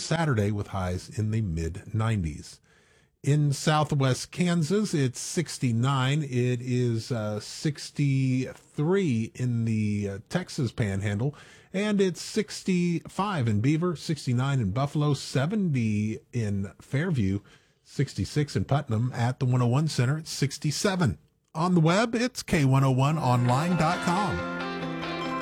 Saturday with highs in the mid-90s. In southwest Kansas, it's 69. It is 63 in the Texas Panhandle, and it's 65 in Beaver, 69 in Buffalo, 70 in Fairview, 66 in Putnam. At the 101 Center, it's 67. On the web, it's K101online.com.